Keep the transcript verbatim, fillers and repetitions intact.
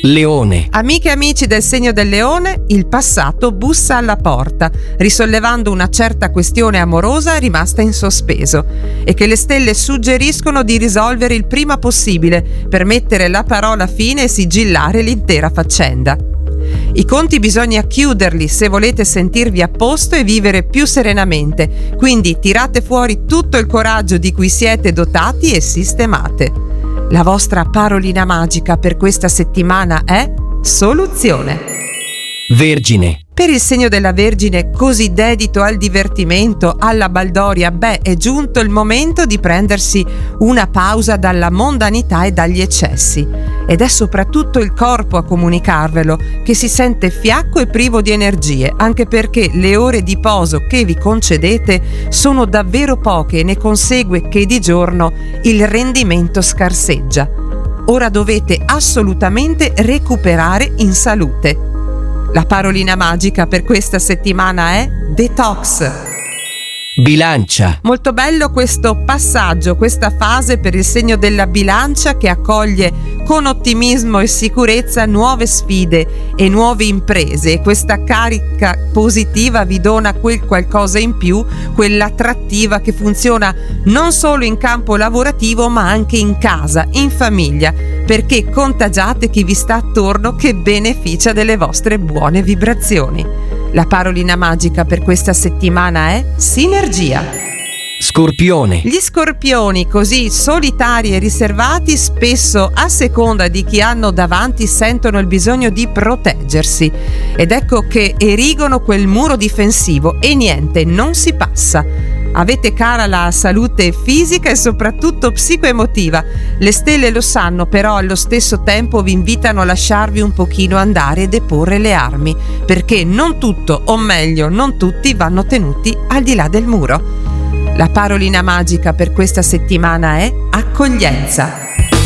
Leone. Amiche e amici del segno del Leone, il passato bussa alla porta, risollevando una certa questione amorosa rimasta in sospeso e che le stelle suggeriscono di risolvere il prima possibile per mettere la parola fine e sigillare l'intera faccenda. I conti bisogna chiuderli se volete sentirvi a posto e vivere più serenamente, quindi tirate fuori tutto il coraggio di cui siete dotati e sistemate. La vostra parolina magica per questa settimana è soluzione. Vergine. Per il segno della Vergine, così dedito al divertimento, alla baldoria, beh, è giunto il momento di prendersi una pausa dalla mondanità e dagli eccessi. Ed è soprattutto il corpo a comunicarvelo, che si sente fiacco e privo di energie, anche perché le ore di poso che vi concedete sono davvero poche e ne consegue che di giorno il rendimento scarseggia. Ora dovete assolutamente recuperare in salute. La parolina magica per questa settimana è detox. Bilancia. Molto bello questo passaggio, questa fase per il segno della Bilancia che accoglie con ottimismo e sicurezza nuove sfide e nuove imprese, e questa carica positiva vi dona quel qualcosa in più, quell'attrattiva che funziona non solo in campo lavorativo ma anche in casa, in famiglia, perché contagiate chi vi sta attorno che beneficia delle vostre buone vibrazioni. La parolina magica per questa settimana è sinergia. Scorpione. Gli scorpioni, così solitari e riservati, spesso a seconda di chi hanno davanti sentono il bisogno di proteggersi, ed ecco che erigono quel muro difensivo e niente, non si passa. Avete cara la salute fisica e soprattutto psicoemotiva. Le stelle lo sanno, però allo stesso tempo vi invitano a lasciarvi un pochino andare e deporre le armi, perché non tutto, o meglio non tutti, vanno tenuti al di là del muro. La parolina magica per questa settimana è accoglienza.